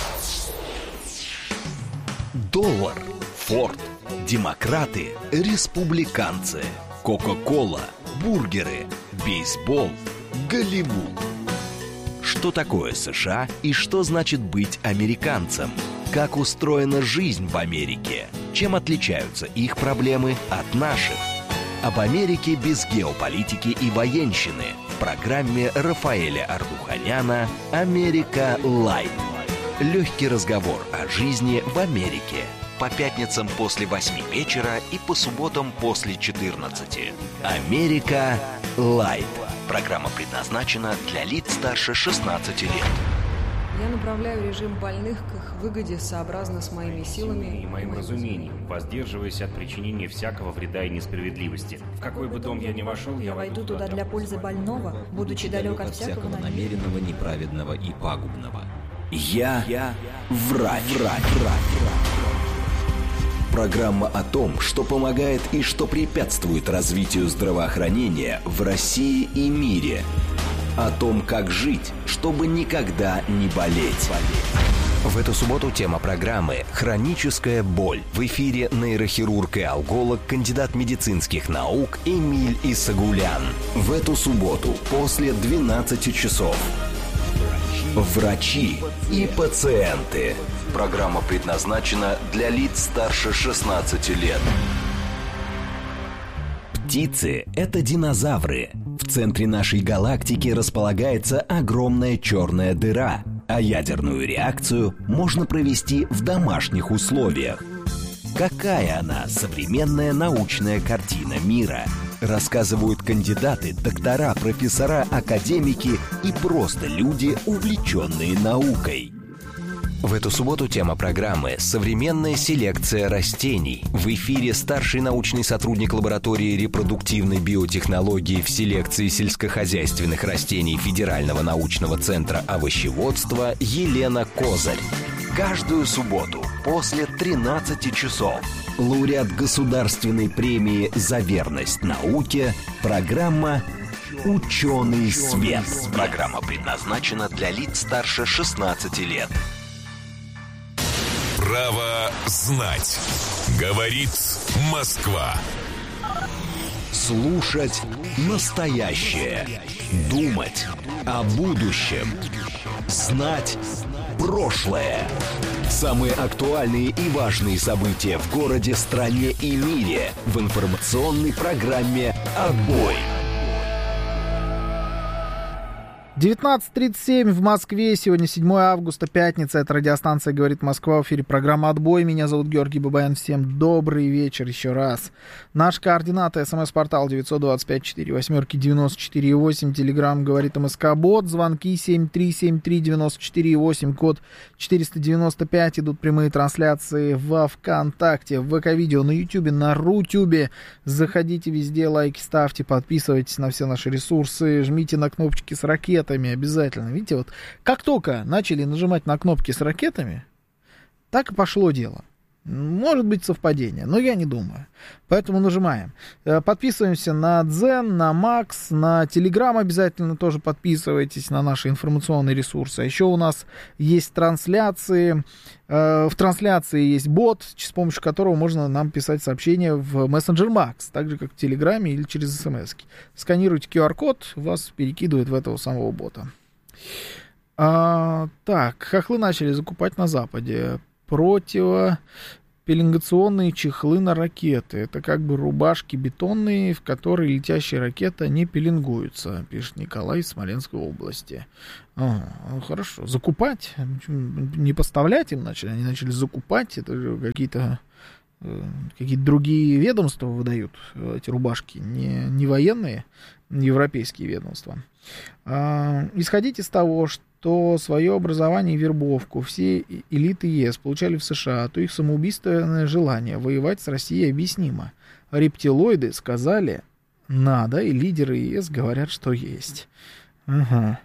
E: Доллар, Форд, демократы, республиканцы, Кока-кола, бургеры, бейсбол, Голливуд. Что такое США и что значит быть американцем? Как устроена жизнь в Америке? Чем отличаются их проблемы от наших? Об Америке без геополитики и военщины в программе Рафаэля Ардуханяна «Америка Лайт». Легкий разговор о жизни в Америке. По пятницам после 8 вечера и по субботам после 14. «Америка Лайт». Программа предназначена для лиц старше 16 лет.
I: Я направляю режим больных к их выгоде сообразно с моими силами
J: и моим разумением, воздерживаясь от причинения всякого вреда и несправедливости. В какой бы дом я ни вошел, я
I: войду туда для пользы больного, будучи далек от всякого
K: намеренного, неправедного и пагубного.
E: Я врач. Программа о том, что помогает и что препятствует развитию здравоохранения в России и мире. О том, как жить, чтобы никогда не болеть. В эту субботу тема программы «Хроническая боль». В эфире нейрохирург и алголог, кандидат медицинских наук Эмиль Исагулян. В эту субботу после 12 часов. Врачи и пациенты. Программа предназначена для лиц старше 16 лет. Птицы – это динозавры. В центре нашей галактики располагается огромная черная дыра, а ядерную реакцию можно провести в домашних условиях. Какая она, современная научная картина мира? Рассказывают кандидаты, доктора, профессора, академики и просто люди, увлеченные наукой. В эту субботу тема программы «Современная селекция растений». В эфире старший научный сотрудник лаборатории репродуктивной биотехнологии в селекции сельскохозяйственных растений Федерального научного центра овощеводства Елена Козырь. Каждую субботу после 13 часов лауреат государственной премии «За верность науке» программа «Ученый свет». Программа предназначена для лиц старше 16 лет.
B: Право знать. Говорит Москва.
E: Слушать настоящее. Думать о будущем. Знать прошлое. Самые актуальные и важные события в городе, стране и мире в информационной программе «Отбой».
A: 19:37 в Москве. Сегодня 7 августа, пятница. Это радиостанция «Говорит Москва». В эфире программа «Отбой». Меня зовут Георгий Бабаян. Всем добрый вечер еще раз. Наш координаты: СМС-портал 925-48-94-8. Телеграмм «Говорит МСК-бот». Звонки 7373-94-8. Код 495. Идут прямые трансляции во ВКонтакте, в ВК-видео, на Ютубе, на Рутюбе. Заходите везде, лайки ставьте, подписывайтесь на все наши ресурсы. Жмите на кнопочки с ракетами обязательно. Видите, вот как только начали нажимать на кнопки с ракетами, так и пошло дело. Может быть совпадение, но я не думаю. Поэтому нажимаем. Подписываемся на Дзен, на Макс, на Телеграм обязательно тоже подписывайтесь, на наши информационные ресурсы. А еще у нас есть трансляции. В трансляции есть бот, с помощью которого можно нам писать сообщения в мессенджер Макс, так же как в Телеграме или через смс-ки. Сканируйте QR-код, вас перекидывает в этого самого бота. Так, хохлы начали закупать на Западе. Противопеленгационные чехлы на ракеты. Это как бы рубашки бетонные, в которые летящая ракета не пеленгуется, пишет Николай из Смоленской области. Хорошо. Закупать? Не поставлять им начали, они начали закупать. Это же какие-то другие ведомства выдают эти рубашки, не военные, не европейские ведомства. Исходить из того, что свое образование и вербовку все элиты ЕС получали в США, то их самоубийственное желание воевать с Россией объяснимо. Рептилоиды сказали надо, и лидеры ЕС говорят, что есть. Ага.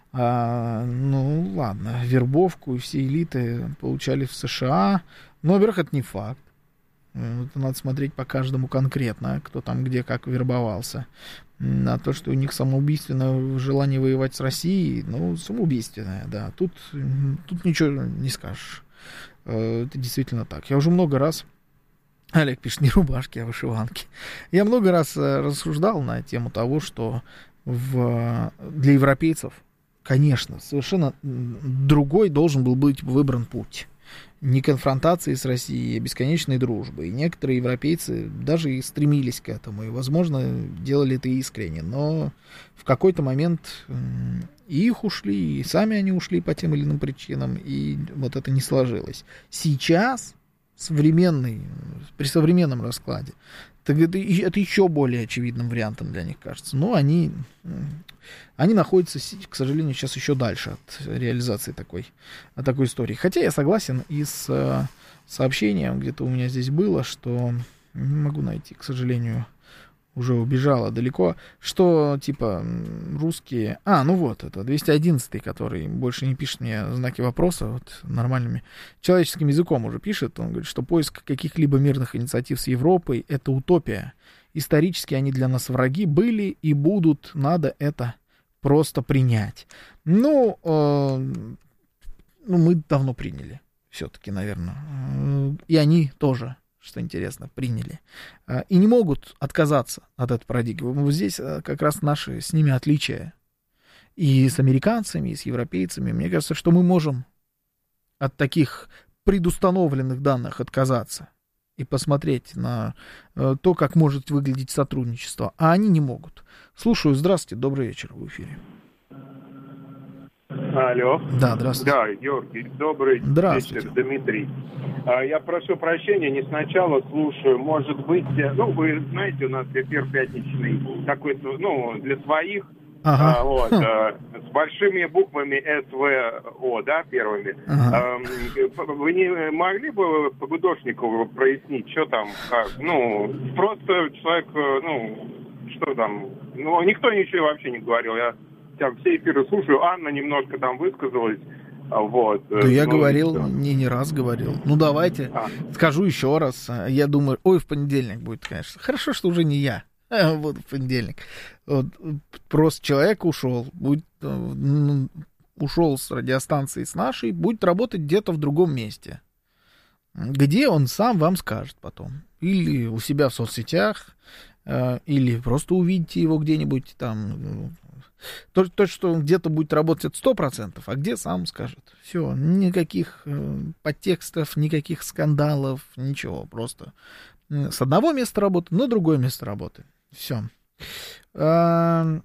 A: Ну, ладно, вербовку все элиты получали в США. Ну, во-первых, это не факт. Это надо смотреть по каждому конкретно, кто там где как вербовался. А то, что у них самоубийственное желание воевать с Россией, ну, самоубийственное, да. Тут ничего не скажешь. Это действительно так. Я уже много раз... Олег пишет, не рубашки, а вышиванки. Я много раз рассуждал на тему того, что для европейцев, конечно, совершенно другой должен был быть выбран путь. Не конфронтации с Россией, а бесконечной дружбы. И некоторые европейцы даже и стремились к этому, и, возможно, делали это искренне. Но в какой-то момент и их ушли, и сами они ушли по тем или иным причинам, и вот это не сложилось. Сейчас, при современном раскладе, так это еще более очевидным вариантом для них кажется. Но они находятся, к сожалению, сейчас еще дальше от реализации такой истории. Хотя я согласен и с сообщением, где-то у меня здесь было, что не могу найти, к сожалению, уже убежала далеко, что типа русские... ну вот, это 211-й, который больше не пишет мне знаки вопроса, вот нормальными человеческим языком уже пишет. Он говорит, что поиск каких-либо мирных инициатив с Европой — это утопия. Исторически они для нас враги были и будут, надо это просто принять. Мы давно приняли, все-таки, наверное. И они тоже, что интересно, приняли. И не могут отказаться от этой парадигмы. Вот здесь как раз наши с ними отличия. И с американцами, и с европейцами. Мне кажется, что мы можем от таких предустановленных данных отказаться и посмотреть на то, как может выглядеть сотрудничество. А они не могут. Слушаю. Здравствуйте. Добрый вечер. В эфире.
L: Алло.
A: Да, здравствуйте.
L: Да, Георгий, добрый вечер, Дмитрий. Я прошу прощения, не сначала слушаю. Может быть, вы знаете, у нас эфир пятничный какой-то, для своих. Ага. С большими буквами СВО, да, первыми. Ага. Вы не могли бы по Гудошникову прояснить, что там, как? Просто человек, что там, никто ничего вообще не говорил. Я все эфиры слушаю, Анна немножко там высказалась. Вот.
A: Да я говорил, не раз говорил. Давайте, скажу еще раз. Я думаю, в понедельник будет, конечно. Хорошо, что уже не я. Вот в понедельник. Вот, просто человек ушел, ушел с радиостанции с нашей, будет работать где-то в другом месте. Где он сам вам скажет потом. Или у себя в соцсетях, или просто увидите его где-нибудь там. То, что он где-то будет работать 100%, а где сам скажет. Все, никаких подтекстов, никаких скандалов, ничего. Просто с одного места работы на другое место работы. Все. 2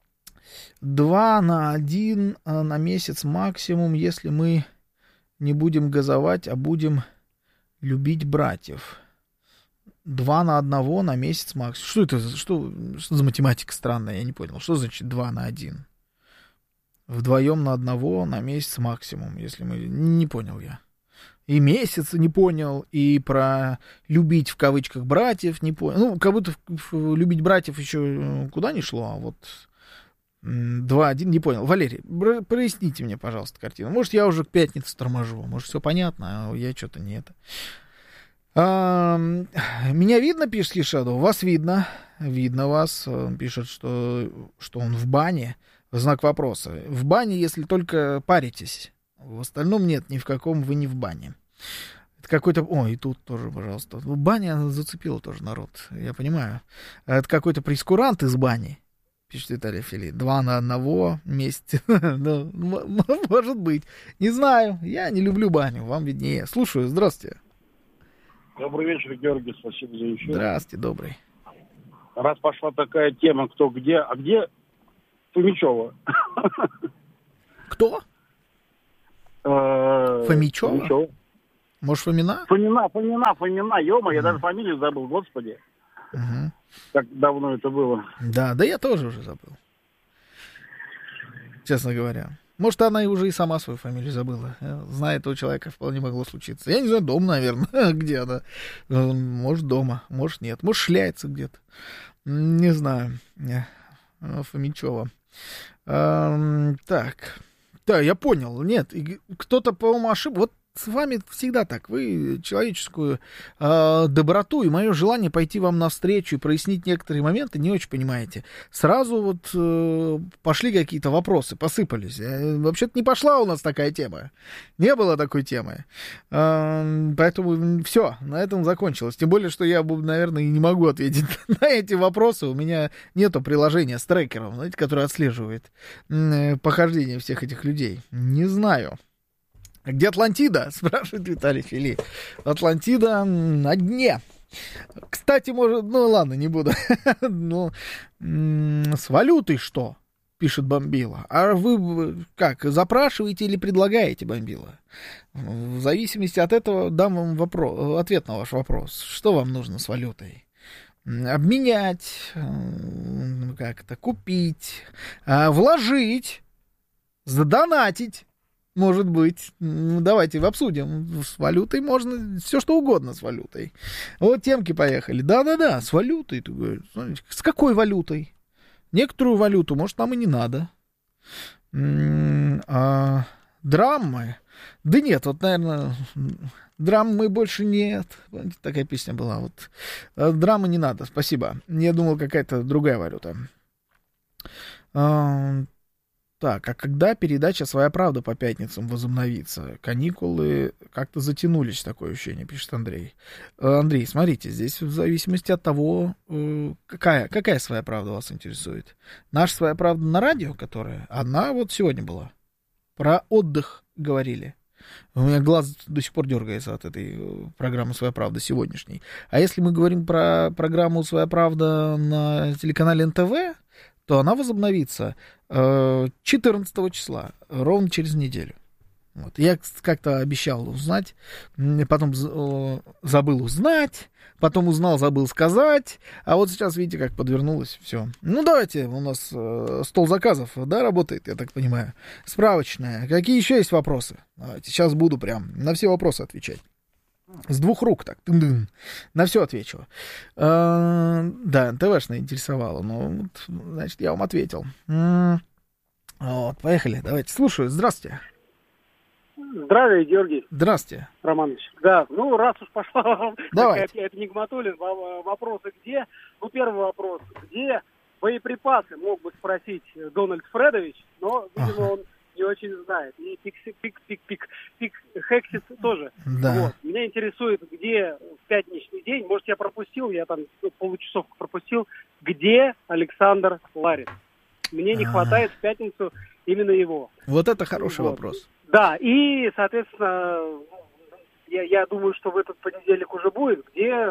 A: на 1 на месяц максимум, если мы не будем газовать, а будем любить братьев. 2 на 1 на месяц максимум. Что это? Что за математика странная? Я не понял. Что значит 2 на 1? Вдвоем на 1 на месяц максимум, если мы... Не понял я. И месяц не понял, и про любить в кавычках братьев не понял. Как будто любить братьев еще куда не шло, а вот 2-1 не понял. Валерий, проясните мне, пожалуйста, картину. Может, я уже к пятнице торможу, может, все понятно, а я что-то не это. Меня видно, пишет Хишаду? Вас видно. Видно вас. Он пишет, что он в бане. Знак вопроса. В бане, если только паритесь. В остальном нет, ни в каком вы не в бане. Это какой-то... О, и тут тоже, пожалуйста. Баня зацепила тоже народ, я понимаю. Это какой-то прейскурант из бани, пишет Виталий Фили. 2 на 1 вместе. Ну, может быть. Не знаю. Я не люблю баню. Вам виднее. Слушаю. Здравствуйте.
M: Добрый вечер, Георгий. Спасибо за эфир.
A: Здравствуйте, добрый.
M: Раз пошла такая тема, кто где... А где Фомичева?
A: Кто? Фомичева? Может, Фомина?
M: Фомина. Ё-моё, я даже фамилию забыл, господи. Как давно это было.
A: Да я тоже уже забыл. Честно говоря. Может, она уже и сама свою фамилию забыла. Зная этого человека, вполне могло случиться. Я не знаю, дома, наверное. Где она? Может, дома, может, нет. Может, шляется где-то. Не знаю. Фомичева. Так. Да, я понял. Нет, кто-то, по-моему, ошибся. Вот с вами всегда так. Вы человеческую доброту и мое желание пойти вам навстречу и прояснить некоторые моменты не очень понимаете. Сразу вот пошли какие-то вопросы, посыпались. Вообще-то не пошла у нас такая тема. Не было такой темы. Поэтому все, на этом закончилось. Тем более, что я, наверное, и не могу ответить на эти вопросы. У меня нету приложения с трекером, знаете, которое отслеживает похождение всех этих людей. Не знаю. Где Атлантида? Спрашивает Виталий Фили. Атлантида на дне. Кстати, может... Ну, ладно, не буду. Ну, с валютой что? Пишет Бомбила. А вы как, запрашиваете или предлагаете, Бомбила? В зависимости от этого дам вам ответ на ваш вопрос. Что вам нужно с валютой? Обменять, как-то купить, вложить, задонатить. Может быть. Давайте обсудим. С валютой можно все что угодно с валютой. Вот темки поехали. Да, с валютой. Ты говоришь, с какой валютой? Некоторую валюту, может, нам и не надо. Драмы? Да нет, вот, наверное, драмы больше нет. Помните, такая песня была. Вот. Драмы не надо, спасибо. Я думал, какая-то другая валюта. Так, а когда передача «Своя правда» по пятницам возобновится? Каникулы как-то затянулись, такое ощущение, пишет Андрей. Андрей, смотрите, здесь в зависимости от того, какая «Своя правда» вас интересует. Наша «Своя правда» на радио, которая, она вот сегодня была. Про отдых говорили. У меня глаз до сих пор дергается от этой программы «Своя правда» сегодняшней. А если мы говорим про программу «Своя правда» на телеканале НТВ, то она возобновится 14 числа, ровно через неделю. Вот. Я как-то обещал узнать, потом забыл узнать, потом узнал, забыл сказать, а вот сейчас, видите, как подвернулось все. Ну, давайте, у нас стол заказов, да, работает, я так понимаю, справочная. Какие еще есть вопросы? Давайте, сейчас буду прям на все вопросы отвечать. С 2 рук так. На все отвечу. Да, НТВшная интересовала. Ну, значит, я вам ответил. Вот, поехали. Давайте. Слушаю. Здравствуйте.
M: Здравия, Георгий.
A: Здравствуйте.
M: Романович. Да, ну, раз уж пошла
A: такая
M: Нигматуллин, вопросы где? Ну, первый вопрос. Где боеприпасы, мог бы спросить Дональд Фредович, но, видимо, он не очень знает. И Хексис тоже.
A: Да.
M: Вот. Меня интересует, где в пятничный день, может, я пропустил, я там получасовку пропустил, где Александр Ларин? Мне не хватает в пятницу именно его.
A: Вот это хороший вопрос.
M: Да, и, соответственно, я думаю, что в этот понедельник уже будет, где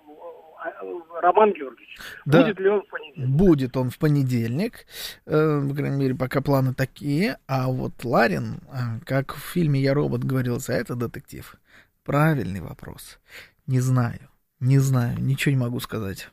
M: Роман Георгиевич.
A: Да.
M: Будет ли он в понедельник?
A: Будет он в понедельник. По крайней мере, пока планы такие. А вот Ларин, как в фильме «Я робот» говорилось, а это детектив. Правильный вопрос. Не знаю, ничего не могу сказать.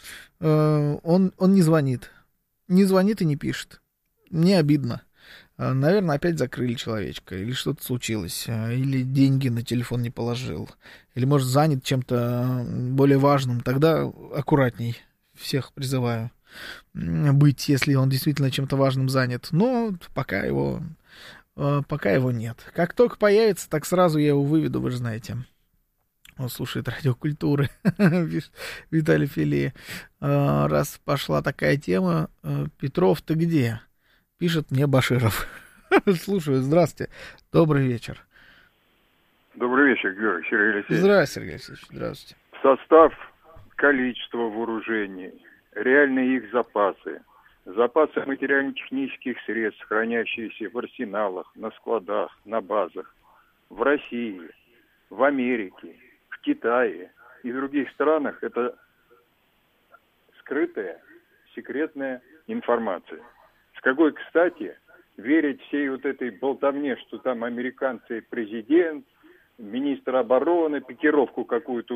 A: Он не звонит. Не звонит и не пишет. Мне обидно. Наверное, опять закрыли человечка, или что-то случилось, или деньги на телефон не положил, или, может, занят чем-то более важным. Тогда аккуратней всех призываю быть, если он действительно чем-то важным занят. Но пока его нет. Как только появится, так сразу я его выведу, вы же знаете. Он слушает радиокультуры. Виталий Филе. Раз пошла такая тема, Петров, ты где? Пишет мне Баширов. Слушаю, здравствуйте. Добрый вечер.
N: Добрый вечер, Сергей Алексеевич.
A: Здравствуйте, Сергей Алексеевич. Здравствуйте.
N: Состав, количество вооружений, реальные их запасы, запасы материально-технических средств, хранящиеся в арсеналах, на складах, на базах, в России, в Америке, в Китае и других странах, это скрытая, секретная информация. С какой, кстати, верить всей вот этой болтовне, что там американцы президент, министр обороны, пикировку какую-то